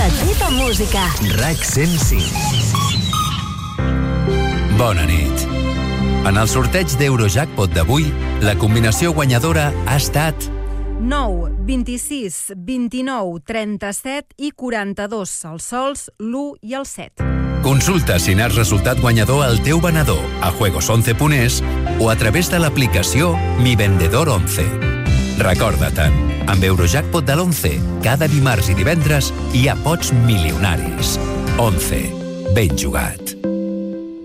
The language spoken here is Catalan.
La teva música. RAC 105. Bona nit. En el sorteig d'Eurojackpot d'avui, la combinació guanyadora ha estat 9, 26, 29, 37 i 42, els sols, l'1 i el 7. Consulta si n'has resultat guanyador al teu venedor a juegos11.es o a través de l'aplicació Mi Vendedor 11. Recorda-te'n, amb Eurojackpot de l'11, cada dimarts i divendres hi ha pots milionaris. 11. Ben jugat.